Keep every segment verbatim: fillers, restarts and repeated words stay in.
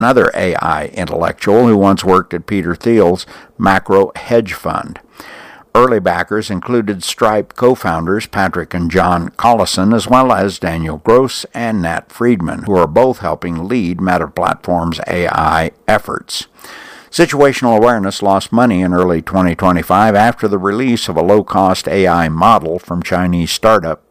another A I intellectual who once worked at Peter Thiel's macro hedge fund. Early backers included Stripe co-founders Patrick and John Collison, as well as Daniel Gross and Nat Friedman, who are both helping lead Meta Platforms' A I efforts. Situational Awareness lost money in early twenty twenty-five after the release of a low-cost A I model from Chinese startup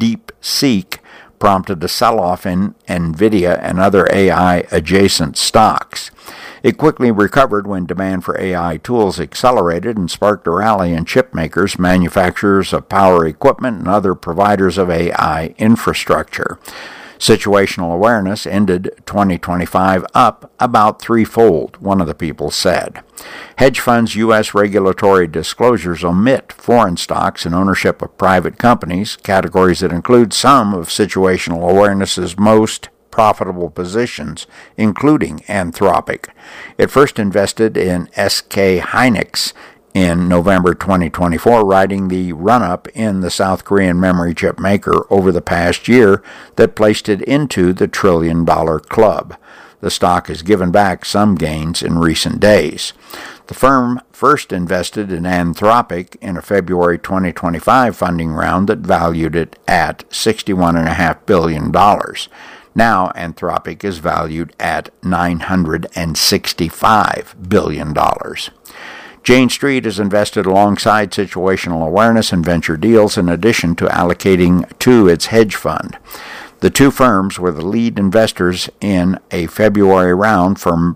DeepSeek prompted a sell-off in NVIDIA and other A I-adjacent stocks. It quickly recovered when demand for A I tools accelerated and sparked a rally in chip makers, manufacturers of power equipment, and other providers of A I infrastructure. Situational Awareness ended twenty twenty-five up about threefold, one of the people said. Hedge funds' U S regulatory disclosures omit foreign stocks and ownership of private companies, categories that include some of Situational Awareness's most profitable positions, including Anthropic. It first invested in S K Hynix in November twenty twenty-four, riding the run-up in the South Korean memory chip maker over the past year that placed it into the trillion-dollar club. The stock has given back some gains in recent days. The firm first invested in Anthropic in a February twenty twenty-five funding round that valued it at sixty-one point five billion dollars. Now Anthropic is valued at nine hundred sixty-five billion dollars. Jane Street is invested alongside Situational Awareness and Venture Deals in addition to allocating to its hedge fund. The two firms were the lead investors in a February round for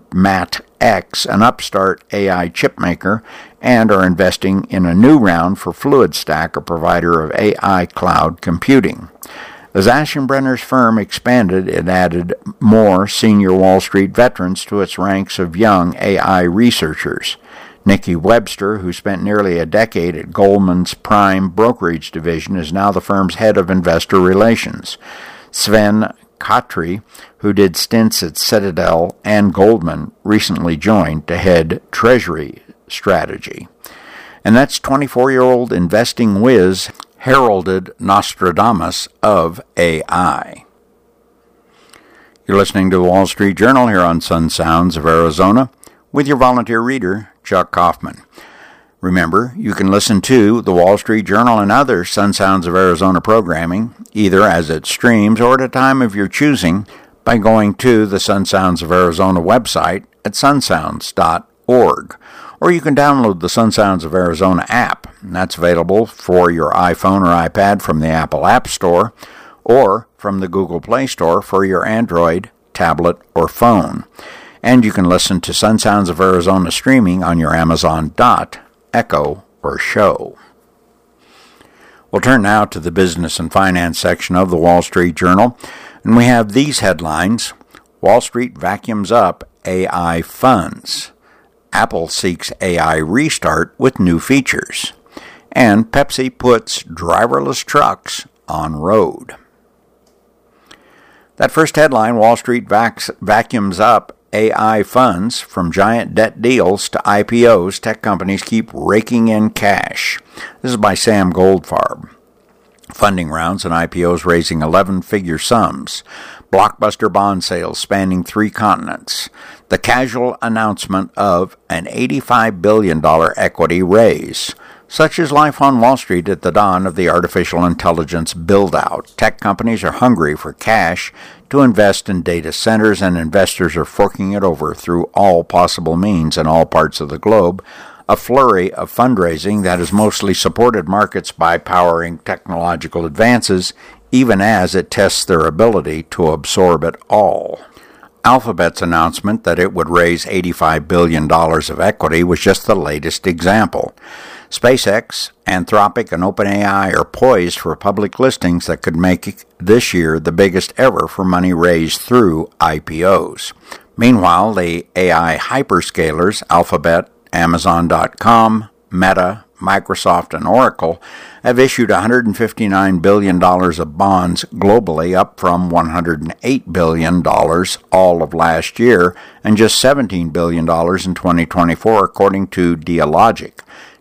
MatX, an upstart A I chipmaker, and are investing in a new round for FluidStack, a provider of A I cloud computing. As Aschenbrenner's firm expanded, it added more senior Wall Street veterans to its ranks of young A I researchers. Nikki Webster, who spent nearly a decade at Goldman's Prime Brokerage Division, is now the firm's head of investor relations. Sven Kotri, who did stints at Citadel and Goldman, recently joined to head Treasury Strategy. And that's twenty-four-year-old investing whiz, heralded Nostradamus of A I. You're listening to the Wall Street Journal here on Sun Sounds of Arizona with your volunteer reader, Chuck Kaufman. Remember, you can listen to the Wall Street Journal and other Sun Sounds of Arizona programming, either as it streams or at a time of your choosing, by going to the Sun Sounds of Arizona website at sun sounds dot org. Or you can download the Sun Sounds of Arizona app, and that's available for your iPhone or iPad from the Apple App Store, or from the Google Play Store for your Android, tablet, or phone. And you can listen to Sun Sounds of Arizona streaming on your Amazon Dot, Echo, or Show. We'll turn now to the business and finance section of the Wall Street Journal, and we have these headlines. Wall Street vacuums up A I funds. Apple seeks A I restart with new features. And Pepsi puts driverless trucks on road. That first headline, Wall Street vac- vacuums up A I funds. From giant debt deals to I P Os, tech companies keep raking in cash. This is by Sam Goldfarb. Funding rounds and I P Os raising eleven-figure sums. Blockbuster bond sales spanning three continents. The casual announcement of an eighty-five billion dollars equity raise. Such is life on Wall Street at the dawn of the artificial intelligence build-out. Tech companies are hungry for cash to invest in data centers, and investors are forking it over through all possible means in all parts of the globe. A flurry of fundraising that has mostly supported markets by powering technological advances, even as it tests their ability to absorb it all. Alphabet's announcement that it would raise eighty-five billion dollars of equity was just the latest example. SpaceX, Anthropic, and OpenAI are poised for public listings that could make this year the biggest ever for money raised through I P Os. Meanwhile, the A I hyperscalers, Alphabet, Amazon dot com, Meta, Microsoft, and Oracle, have issued one hundred fifty-nine billion dollars of bonds globally, up from one hundred eight billion dollars all of last year and just seventeen billion dollars in twenty twenty-four, according to Dealogic.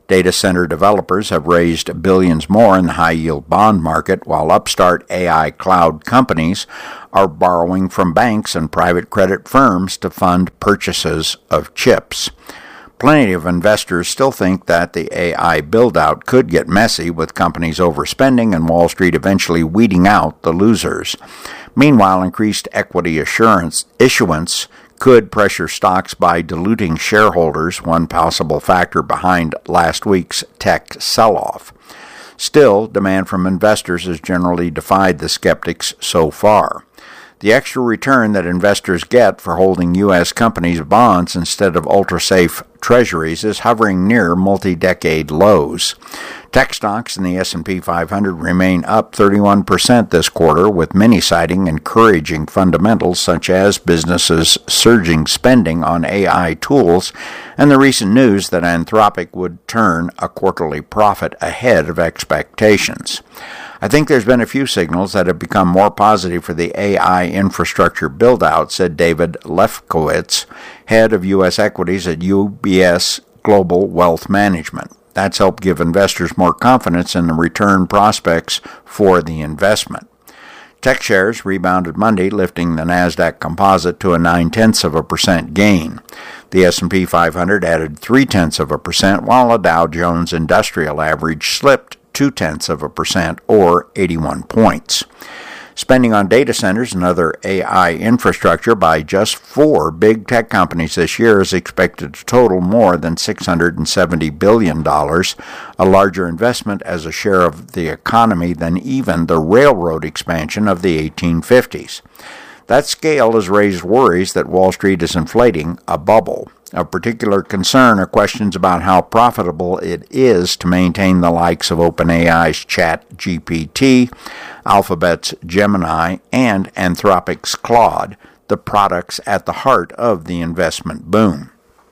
Data center developers have raised billions more in the high-yield bond market, while upstart A I cloud companies are borrowing from banks and private credit firms to fund purchases of chips. Plenty of investors still think that the A I build-out could get messy, with companies overspending and Wall Street eventually weeding out the losers. Meanwhile, increased equity assurance issuance could pressure stocks by diluting shareholders, one possible factor behind last week's tech sell-off. Still, demand from investors has generally defied the skeptics so far. The extra return that investors get for holding U S companies' bonds instead of ultra-safe treasuries is hovering near multi-decade lows. Tech stocks in the S and P five hundred remain up thirty-one percent this quarter, with many citing encouraging fundamentals such as businesses' surging spending on A I tools and the recent news that Anthropic would turn a quarterly profit ahead of expectations. I think there's been a few signals that have become more positive for the A I infrastructure build-out, said David Lefkowitz, head of U S equities at U B S Global Wealth Management. That's helped give investors more confidence in the return prospects for the investment. Tech shares rebounded Monday, lifting the NASDAQ composite to a nine-tenths of a percent gain. The S and P five hundred added three-tenths of a percent, while the Dow Jones Industrial Average slipped two-tenths of a percent, or eighty-one points. Spending on data centers and other A I infrastructure by just four big tech companies this year is expected to total more than six hundred seventy billion dollars, a larger investment as a share of the economy than even the railroad expansion of the eighteen fifties. That scale has raised worries that Wall Street is inflating a bubble. Of particular concern are questions about how profitable it is to maintain the likes of OpenAI's ChatGPT, Alphabet's Gemini, and Anthropic's Claude, the products at the heart of the investment boom.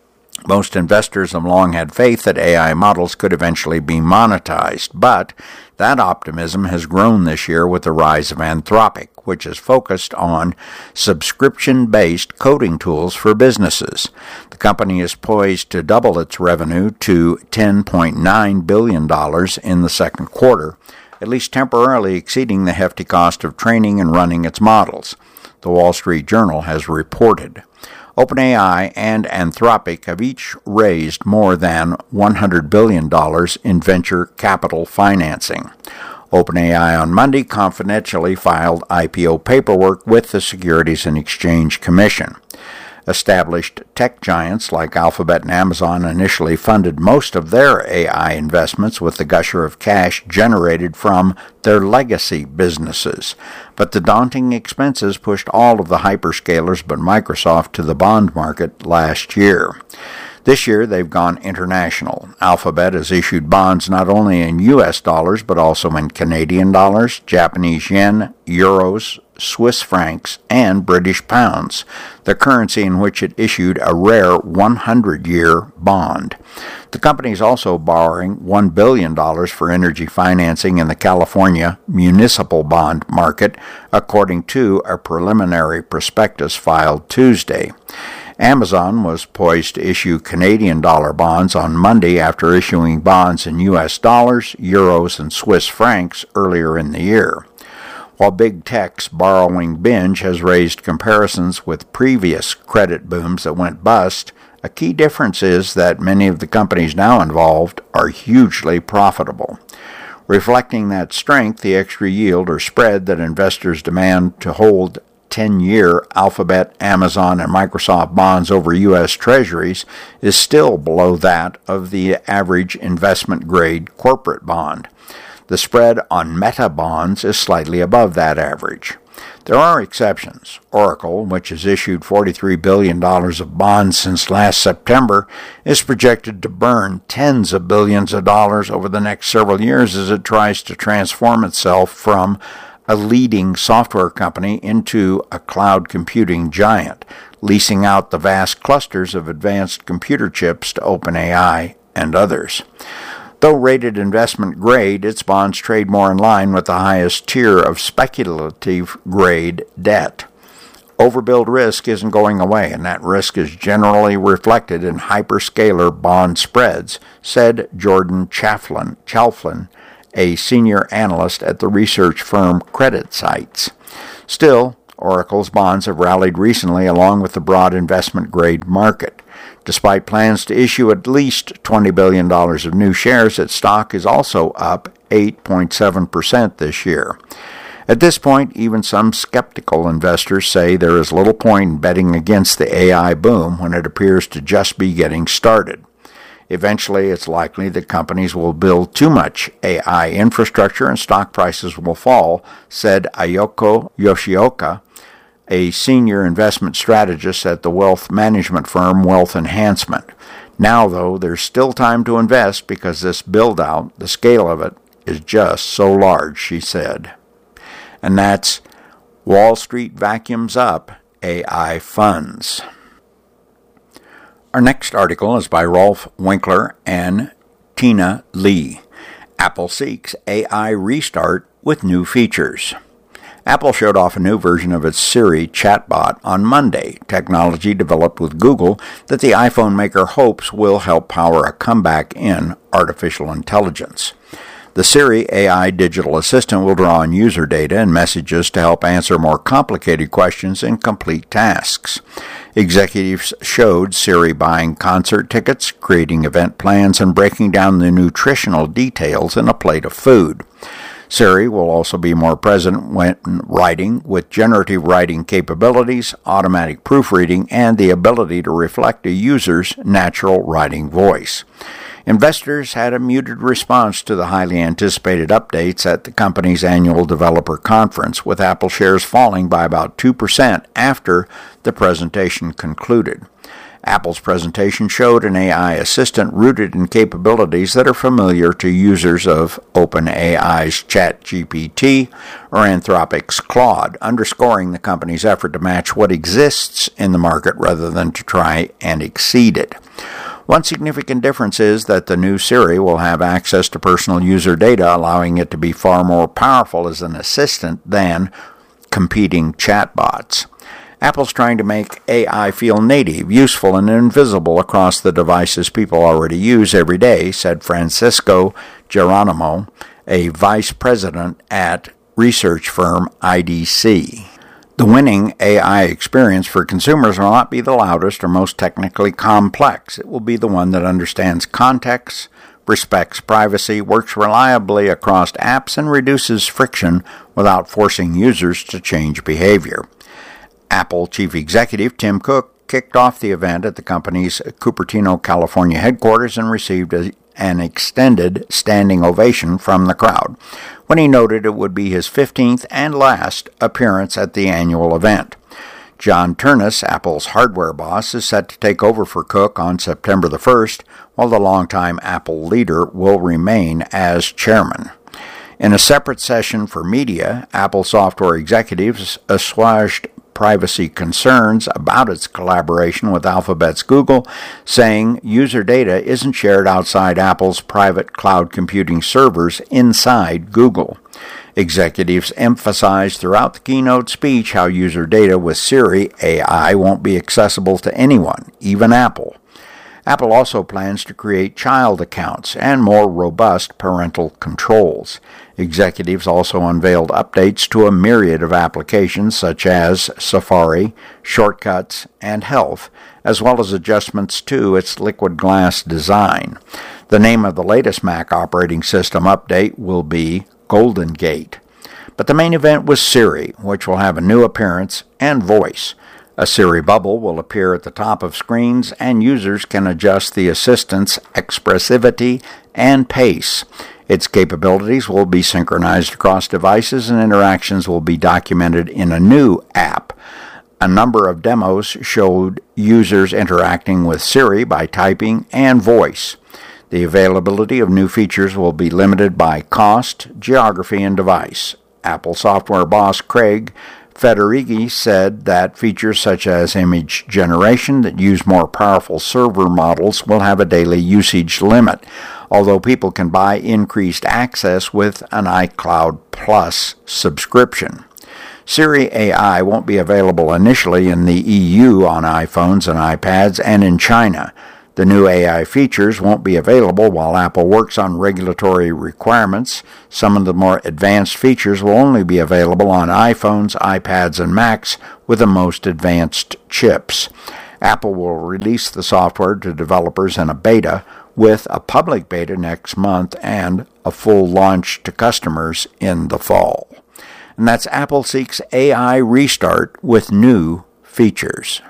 Most investors have long had faith that A I models could eventually be monetized, but that optimism has grown this year with the rise of Anthropic, which is focused on subscription-based coding tools for businesses. The company is poised to double its revenue to ten point nine billion dollars in the second quarter, at least temporarily exceeding the hefty cost of training and running its models, the Wall Street Journal has reported. OpenAI and Anthropic have each raised more than one hundred billion dollars in venture capital financing. OpenAI on Monday confidentially filed I P O paperwork with the Securities and Exchange Commission. Established tech giants like Alphabet and Amazon initially funded most of their A I investments with the gusher of cash generated from their legacy businesses. But the daunting expenses pushed all of the hyperscalers but Microsoft to the bond market last year. This year, they've gone international. Alphabet has issued bonds not only in U S dollars, but also in Canadian dollars, Japanese yen, euros, Swiss francs, and British pounds, the currency in which it issued a rare one hundred year bond. The company is also borrowing one billion dollars for energy financing in the California municipal bond market, according to a preliminary prospectus filed Tuesday. Amazon was poised to issue Canadian dollar bonds on Monday after issuing bonds in U S dollars, euros, and Swiss francs earlier in the year. While Big Tech's borrowing binge has raised comparisons with previous credit booms that went bust, a key difference is that many of the companies now involved are hugely profitable. Reflecting that strength, the extra yield or spread that investors demand to hold ten-year Alphabet, Amazon, and Microsoft bonds over U S Treasuries is still below that of the average investment-grade corporate bond. The spread on Meta bonds is slightly above that average. There are exceptions. Oracle, which has issued forty-three billion dollars of bonds since last September, is projected to burn tens of billions of dollars over the next several years as it tries to transform itself from a leading software company into a cloud computing giant, leasing out the vast clusters of advanced computer chips to OpenAI and others. Though rated investment grade, its bonds trade more in line with the highest tier of speculative grade debt. overbuild risk isn't going away, and that risk is generally reflected in hyperscaler bond spreads, said Jordan Chalflin, Chalflin, a senior analyst at the research firm CreditSights. Still, Oracle's bonds have rallied recently along with the broad investment-grade market. Despite plans to issue at least twenty billion dollars of new shares, its stock is also up eight point seven percent this year. At this point, even some skeptical investors say there is little point in betting against the A I boom when it appears to just be getting started. Eventually, it's likely that companies will build too much A I infrastructure and stock prices will fall, said Ayoko Yoshioka, a senior investment strategist at the wealth management firm Wealth Enhancement. Now, though, there's still time to invest because this build-out, the scale of it, is just so large, she said. And that's Wall Street Vacuums Up A I Funds. Our next article is by Rolf Winkler and Tina Lee. Apple seeks A I restart with new features. Apple showed off a new version of its Siri chatbot on Monday, technology developed with Google that the iPhone maker hopes will help power a comeback in artificial intelligence. The Siri A I digital assistant will draw on user data and messages to help answer more complicated questions and complete tasks. Executives showed Siri buying concert tickets, creating event plans, and breaking down the nutritional details in a plate of food. Siri will also be more present when writing, with generative writing capabilities, automatic proofreading, and the ability to reflect a user's natural writing voice. Investors had a muted response to the highly anticipated updates at the company's annual developer conference, with Apple shares falling by about two percent after the presentation concluded. Apple's presentation showed an A I assistant rooted in capabilities that are familiar to users of OpenAI's ChatGPT or Anthropic's Claude, underscoring the company's effort to match what exists in the market rather than to try and exceed it. One significant difference is that the new Siri will have access to personal user data, allowing it to be far more powerful as an assistant than competing chatbots. Apple's trying to make A I feel native, useful, and invisible across the devices people already use every day, said Francisco Geronimo, a vice president at research firm I D C. The winning A I experience for consumers will not be the loudest or most technically complex. It will be the one that understands context, respects privacy, works reliably across apps, and reduces friction without forcing users to change behavior. Apple Chief Executive Tim Cook kicked off the event at the company's Cupertino, California headquarters and received a, an extended standing ovation from the crowd when he noted it would be his fifteenth and last appearance at the annual event. John Ternus, Apple's hardware boss, is set to take over for Cook on September the first, while the longtime Apple leader will remain as chairman. In a separate session for media, Apple software executives assuaged privacy concerns about its collaboration with Alphabet's Google, saying user data isn't shared outside Apple's private cloud computing servers inside Google. Executives emphasized throughout the keynote speech how user data with Siri A I won't be accessible to anyone, even Apple. Apple also plans to create child accounts and more robust parental controls. Executives also unveiled updates to a myriad of applications such as Safari, Shortcuts, and Health, as well as adjustments to its liquid glass design. The name of the latest Mac operating system update will be Golden Gate. But the main event was Siri, which will have a new appearance and voice. A Siri bubble will appear at the top of screens, and users can adjust the assistant's expressivity and pace. Its capabilities will be synchronized across devices, and interactions will be documented in a new app. A number of demos showed users interacting with Siri by typing and voice. The availability of new features will be limited by cost, geography, and device. Apple software boss Craig Federighi said that features such as image generation that use more powerful server models will have a daily usage limit, although people can buy increased access with an iCloud Plus subscription. Siri A I won't be available initially in the E U on iPhones and iPads and in China. The new A I features won't be available while Apple works on regulatory requirements. Some of the more advanced features will only be available on iPhones, iPads, and Macs with the most advanced chips. Apple will release the software to developers in a beta, with a public beta next month and a full launch to customers in the fall. And that's Apple seeks A I restart with new features.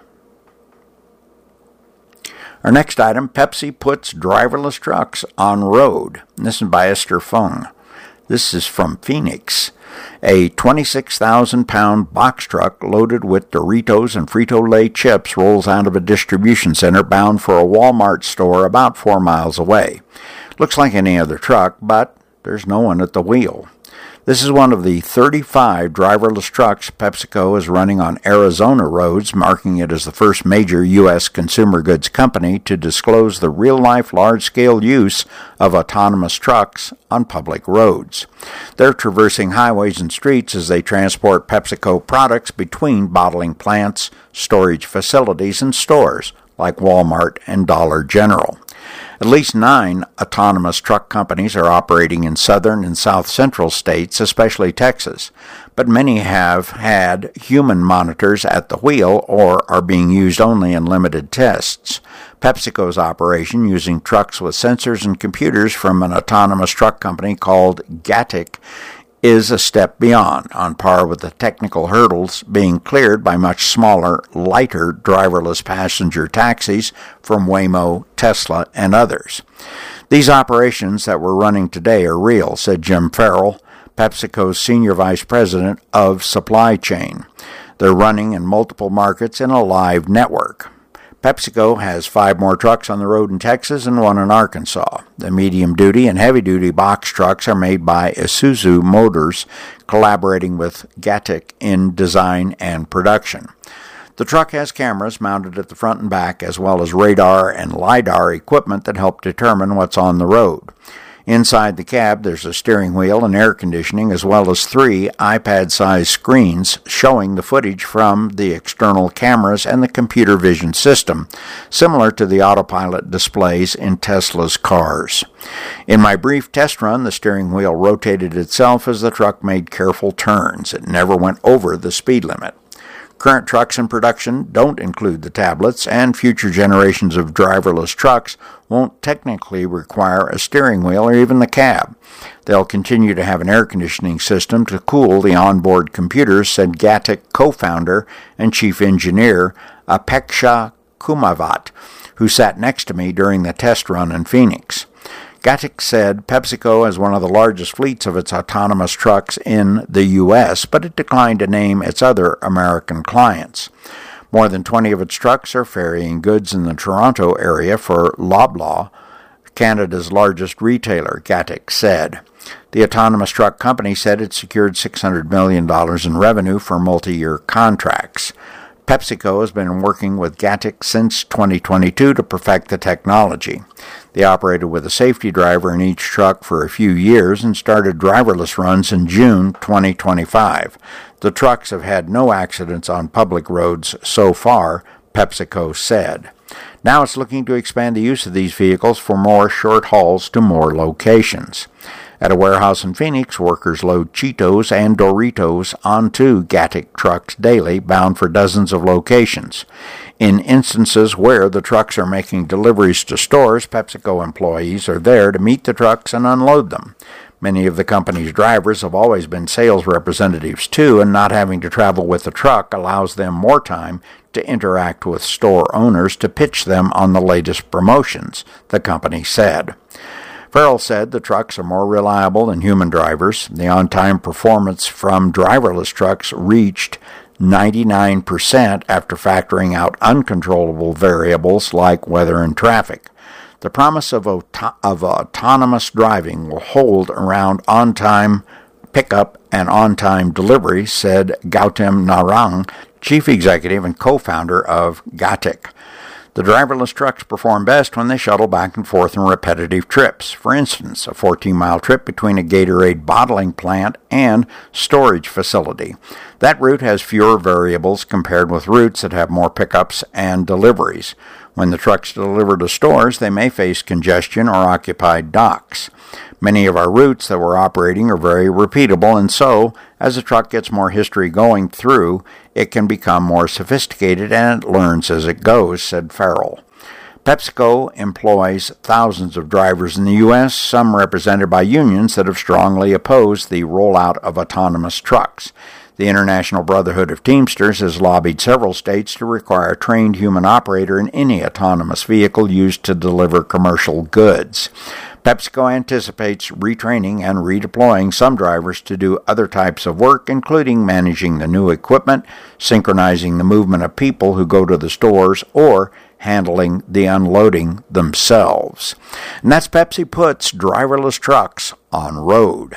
Our next item, Pepsi puts driverless trucks on road. This is by Esther Fung. This is from Phoenix. A twenty-six thousand pound box truck loaded with Doritos and Frito-Lay chips rolls out of a distribution center bound for a Walmart store about four miles away. Looks like any other truck, but there's no one at the wheel. This is one of the thirty-five driverless trucks PepsiCo is running on Arizona roads, marking it as the first major U S consumer goods company to disclose the real-life large-scale use of autonomous trucks on public roads. They're traversing highways and streets as they transport PepsiCo products between bottling plants, storage facilities, and stores like Walmart and Dollar General. At least nine autonomous truck companies are operating in southern and south central states, especially Texas, but many have had human monitors at the wheel or are being used only in limited tests. PepsiCo's operation, using trucks with sensors and computers from an autonomous truck company called Gatik, is a step beyond, on par with the technical hurdles being cleared by much smaller, lighter driverless passenger taxis from Waymo, Tesla, and others. These operations that we're running today are real, said Jim Farrell, PepsiCo's Senior Vice President of Supply Chain. They're running in multiple markets in a live network. PepsiCo has five more trucks on the road in Texas and one in Arkansas. The medium-duty and heavy-duty box trucks are made by Isuzu Motors, collaborating with Gatik in design and production. The truck has cameras mounted at the front and back, as well as radar and LiDAR equipment that help determine what's on the road. Inside the cab, there's a steering wheel and air conditioning, as well as three iPad-sized screens showing the footage from the external cameras and the computer vision system, similar to the autopilot displays in Tesla's cars. In my brief test run, the steering wheel rotated itself as the truck made careful turns. It never went over the speed limit. Current trucks in production don't include the tablets, and future generations of driverless trucks won't technically require a steering wheel or even the cab. They'll continue to have an air conditioning system to cool the onboard computers, said Gatik co-founder and chief engineer Apeksha Kumavat, who sat next to me during the test run in Phoenix. Gatik said PepsiCo has one of the largest fleets of its autonomous trucks in the U S, but it declined to name its other American clients. More than twenty of its trucks are ferrying goods in the Toronto area for Loblaw, Canada's largest retailer, Gatik said. The autonomous truck company said it secured six hundred million dollars in revenue for multi-year contracts. PepsiCo has been working with Gatik since twenty twenty-two to perfect the technology. They operated with a safety driver in each truck for a few years and started driverless runs in June twenty twenty-five. The trucks have had no accidents on public roads so far, PepsiCo said. Now it's looking to expand the use of these vehicles for more short hauls to more locations. At a warehouse in Phoenix, workers load Cheetos and Doritos onto Gatik trucks daily, bound for dozens of locations. In instances where the trucks are making deliveries to stores, PepsiCo employees are there to meet the trucks and unload them. Many of the company's drivers have always been sales representatives too, and not having to travel with the truck allows them more time to interact with store owners to pitch them on the latest promotions, the company said. Farrell said the trucks are more reliable than human drivers. The on-time performance from driverless trucks reached ninety-nine percent after factoring out uncontrollable variables like weather and traffic. The promise of, auto- of autonomous driving will hold around on-time pickup and on-time delivery, said Gautam Narang, chief executive and co-founder of Gatik. The driverless trucks perform best when they shuttle back and forth in repetitive trips. For instance, a fourteen-mile trip between a Gatorade bottling plant and storage facility. That route has fewer variables compared with routes that have more pickups and deliveries. When the trucks deliver to stores, they may face congestion or occupied docks. Many of our routes that we're operating are very repeatable, and so, as a truck gets more history going through, it can become more sophisticated and it learns as it goes, said Farrell. PepsiCo employs thousands of drivers in the U S, some represented by unions that have strongly opposed the rollout of autonomous trucks. The International Brotherhood of Teamsters has lobbied several states to require a trained human operator in any autonomous vehicle used to deliver commercial goods. PepsiCo anticipates retraining and redeploying some drivers to do other types of work, including managing the new equipment, synchronizing the movement of people who go to the stores, or handling the unloading themselves. And that's Pepsi puts driverless trucks on road.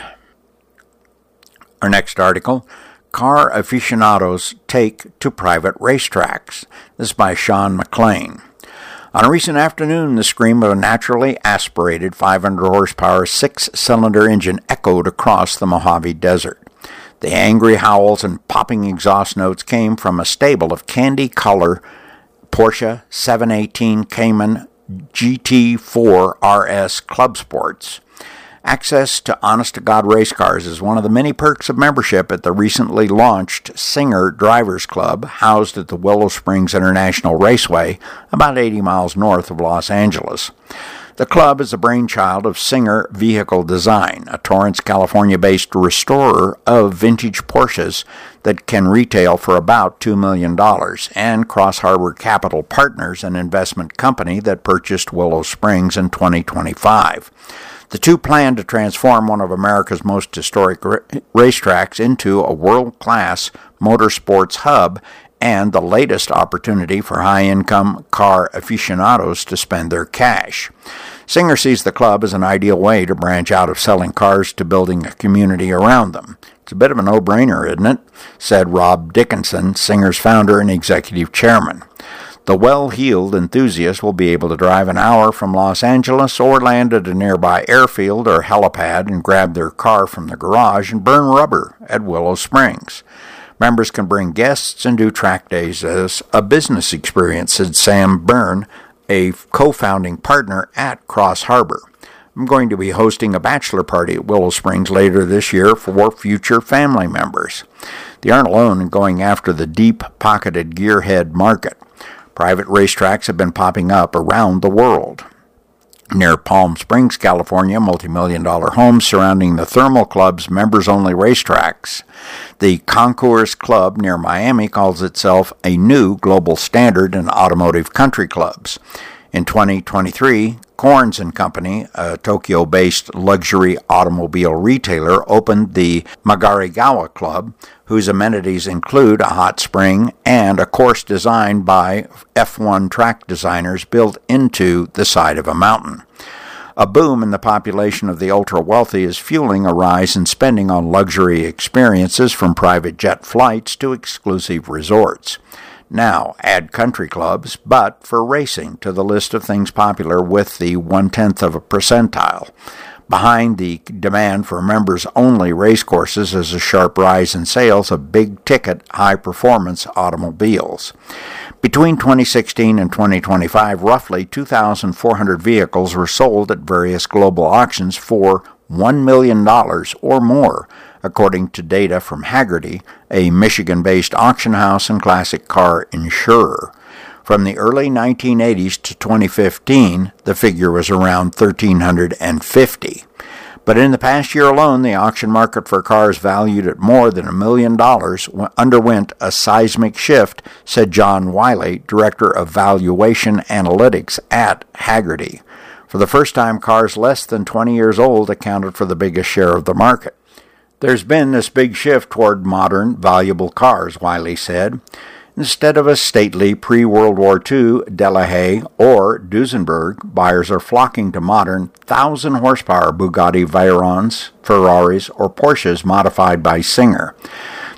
Our next article, Car Aficionados Take to Private Racetracks. This is by Sean McLean. On a recent afternoon, the scream of a naturally aspirated five hundred horsepower six-cylinder engine echoed across the Mojave Desert. The angry howls and popping exhaust notes came from a stable of candy-color Porsche seven eighteen Cayman G T four R S Club Sports. Access to honest-to-God race cars is one of the many perks of membership at the recently launched Singer Drivers Club, housed at the Willow Springs International Raceway, about eighty miles north of Los Angeles. The club is a brainchild of Singer Vehicle Design, a Torrance, California-based restorer of vintage Porsches that can retail for about two million dollars, and Cross Harbor Capital Partners, an investment company that purchased Willow Springs in twenty twenty-five. The two plan to transform one of America's most historic ra- racetracks into a world-class motorsports hub and the latest opportunity for high-income car aficionados to spend their cash. Singer sees the club as an ideal way to branch out of selling cars to building a community around them. It's a bit of a no-brainer, isn't it? Said Rob Dickinson, Singer's founder and executive chairman. The well-heeled enthusiast will be able to drive an hour from Los Angeles or land at a nearby airfield or helipad and grab their car from the garage and burn rubber at Willow Springs. Members can bring guests and do track days as a business experience, said Sam Byrne, a co-founding partner at Cross Harbor. I'm going to be hosting a bachelor party at Willow Springs later this year for future family members. They aren't alone in going after the deep-pocketed gearhead market. Private racetracks have been popping up around the world. Near Palm Springs, California, multi-million dollar homes surrounding the Thermal Club's members-only racetracks. The Concours Club near Miami calls itself a new global standard in automotive country clubs. In twenty twenty-three, Corns and Company, a Tokyo-based luxury automobile retailer, opened the Magarigawa Club, whose amenities include a hot spring and a course designed by F one track designers built into the side of a mountain. A boom in the population of the ultra-wealthy is fueling a rise in spending on luxury experiences, from private jet flights to exclusive resorts. Now, add country clubs, but for racing, to the list of things popular with the one-tenth of a percentile. Behind the demand for members-only racecourses is a sharp rise in sales of big-ticket, high-performance automobiles. Between twenty sixteen and twenty twenty-five, roughly two thousand four hundred vehicles were sold at various global auctions for one million dollars or more, according to data from Hagerty, a Michigan-based auction house and classic car insurer. From the early nineteen eighties to twenty fifteen, the figure was around one thousand three hundred fifty. But in the past year alone, the auction market for cars valued at more than a million dollars underwent a seismic shift, said John Wiley, Director of Valuation Analytics at Hagerty. For the first time, cars less than twenty years old accounted for the biggest share of the market. There's been this big shift toward modern, valuable cars, Wiley said. Instead of a stately pre-World War Two Delahaye or Duesenberg, buyers are flocking to modern one thousand horsepower Bugatti Veyrons, Ferraris, or Porsches modified by Singer.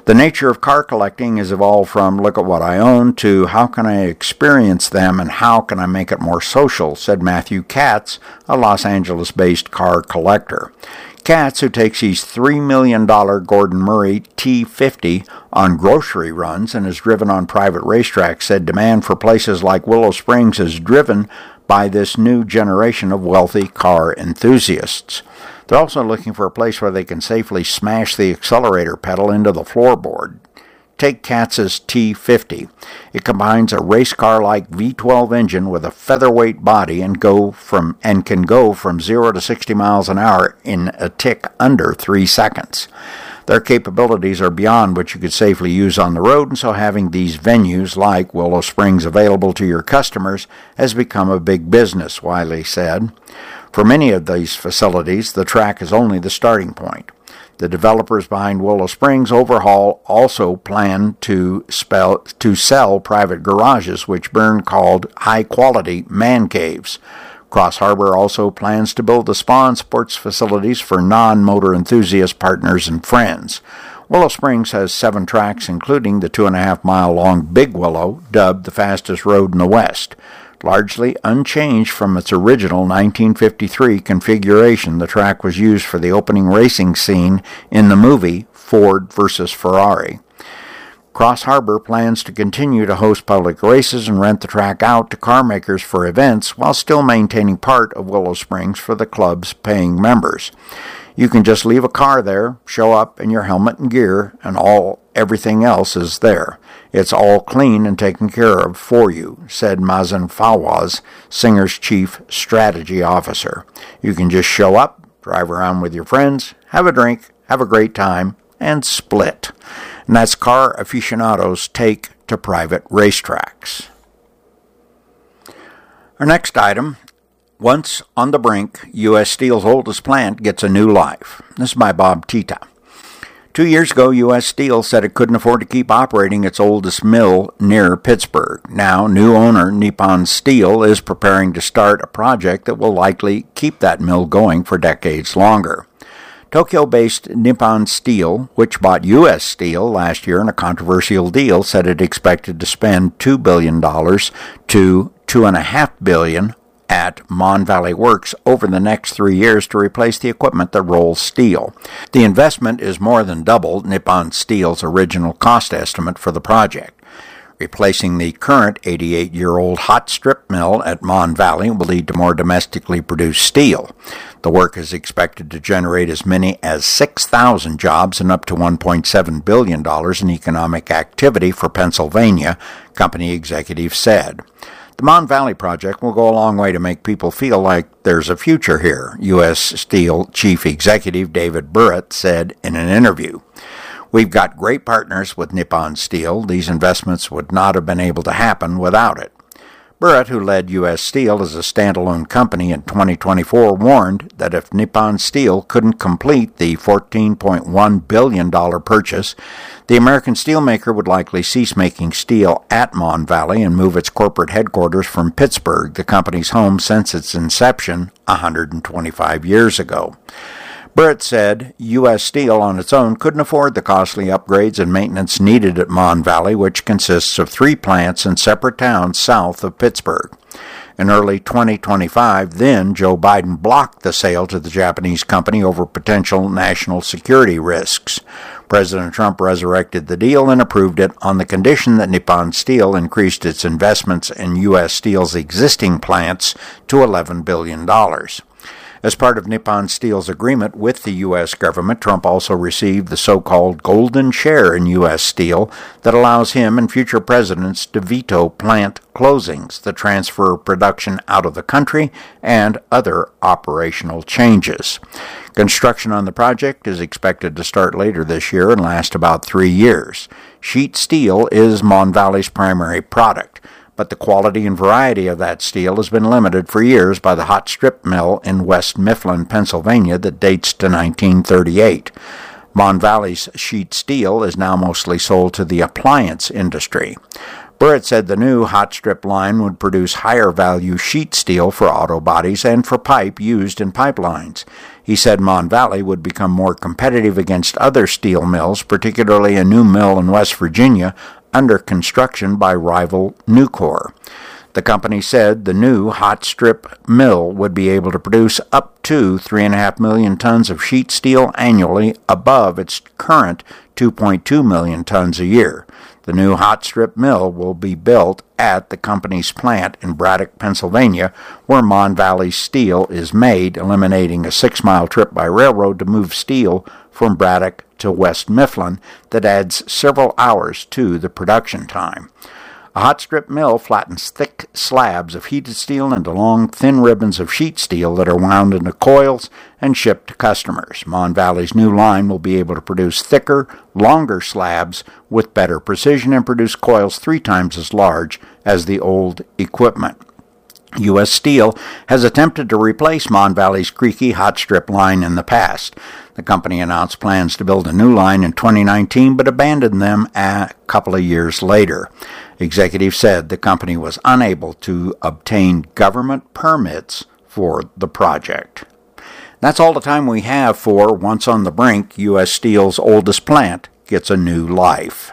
The nature of car collecting has evolved from look at what I own to how can I experience them and how can I make it more social, said Matthew Katz, a Los Angeles-based car collector. Katz, who takes his three million dollars Gordon Murray T fifty on grocery runs and is driven on private racetracks, said demand for places like Willow Springs is driven by this new generation of wealthy car enthusiasts. They're also looking for a place where they can safely smash the accelerator pedal into the floorboard. Take Katz's T fifty. It combines a race car-like V twelve engine with a featherweight body and go from and can go from zero to sixty miles an hour in a tick under three seconds. Their capabilities are beyond what you could safely use on the road, and so having these venues like Willow Springs available to your customers has become a big business, Wiley said. For many of these facilities, the track is only the starting point. The developers behind Willow Springs Overhaul also plan to, spell, to sell private garages, which Byrne called high-quality man caves. Cross Harbor also plans to build the spa and sports facilities for non-motor enthusiast partners and friends. Willow Springs has seven tracks, including the two-and-a-half-mile-long Big Willow, dubbed the fastest road in the West. Largely unchanged from its original nineteen fifty-three configuration, the track was used for the opening racing scene in the movie Ford versus Ferrari. Cross Harbor plans to continue to host public races and rent the track out to car makers for events while still maintaining part of Willow Springs for the club's paying members. You can just leave a car there, show up in your helmet and gear, and all everything else is there. It's all clean and taken care of for you, said Mazen Fawaz, Singer's chief strategy officer. You can just show up, drive around with your friends, have a drink, have a great time, and split. And that's car aficionados' take to private racetracks. Our next item. Once on the brink, U S Steel's oldest plant gets a new life. This is by Bob Tita. Two years ago, U S Steel said it couldn't afford to keep operating its oldest mill near Pittsburgh. Now, new owner Nippon Steel is preparing to start a project that will likely keep that mill going for decades longer. Tokyo-based Nippon Steel, which bought U S Steel last year in a controversial deal, said it expected to spend two billion dollars to two point five billion dollars at Mon Valley Works over the next three years to replace the equipment that rolls steel. The investment is more than double Nippon Steel's original cost estimate for the project. Replacing the current eighty-eight-year-old hot strip mill at Mon Valley will lead to more domestically produced steel. The work is expected to generate as many as six thousand jobs and up to one point seven billion dollars in economic activity for Pennsylvania, company executives said. The Mon Valley project will go a long way to make people feel like there's a future here, U S Steel Chief Executive David Burritt said in an interview. We've got great partners with Nippon Steel. These investments would not have been able to happen without it. Burritt, who led U S Steel as a standalone company in twenty twenty-four, warned that if Nippon Steel couldn't complete the fourteen point one billion dollars purchase, the American steelmaker would likely cease making steel at Mon Valley and move its corporate headquarters from Pittsburgh, the company's home since its inception one hundred twenty-five years ago. Burritt said U S Steel on its own couldn't afford the costly upgrades and maintenance needed at Mon Valley, which consists of three plants in separate towns south of Pittsburgh. In early twenty twenty-five, then Joe Biden blocked the sale to the Japanese company over potential national security risks. President Trump resurrected the deal and approved it on the condition that Nippon Steel increased its investments in U S Steel's existing plants to eleven billion dollars. As part of Nippon Steel's agreement with the U S government, Trump also received the so-called golden share in U S Steel that allows him and future presidents to veto plant closings, the transfer of production out of the country, and other operational changes. Construction on the project is expected to start later this year and last about three years. Sheet steel is Mon Valley's primary product, but the quality and variety of that steel has been limited for years by the hot strip mill in West Mifflin, Pennsylvania, that dates to nineteen thirty-eight. Mon Valley's sheet steel is now mostly sold to the appliance industry. Burritt said the new hot strip line would produce higher value sheet steel for auto bodies and for pipe used in pipelines. He said Mon Valley would become more competitive against other steel mills, particularly a new mill in West Virginia under construction by rival Nucor. The company said the new hot strip mill would be able to produce up to three point five million tons of sheet steel annually, above its current two point two million tons a year. The new hot strip mill will be built at the company's plant in Braddock, Pennsylvania, where Mon Valley steel is made, eliminating a six-mile trip by railroad to move steel from Braddock to West Mifflin that adds several hours to the production time. A hot strip mill flattens thick slabs of heated steel into long, thin ribbons of sheet steel that are wound into coils and shipped to customers. Mon Valley's new line will be able to produce thicker, longer slabs with better precision and produce coils three times as large as the old equipment. U S Steel has attempted to replace Mon Valley's creaky hot strip line in the past. The company announced plans to build a new line in twenty nineteen, but abandoned them a couple of years later. Executives said the company was unable to obtain government permits for the project. That's all the time we have for Once on the Brink. U S Steel's oldest plant gets a new life.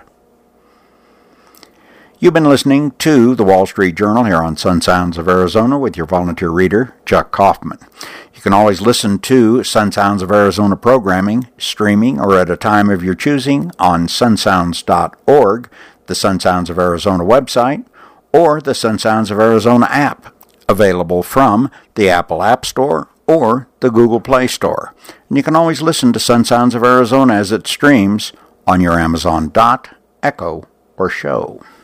You've been listening to the Wall Street Journal here on Sun Sounds of Arizona with your volunteer reader, Chuck Kaufman. You can always listen to Sun Sounds of Arizona programming, streaming, or at a time of your choosing on sun sounds dot org, the Sun Sounds of Arizona website, or the Sun Sounds of Arizona app, available from the Apple App Store or the Google Play Store. And you can always listen to Sun Sounds of Arizona as it streams on your Amazon Dot, Echo, or Show.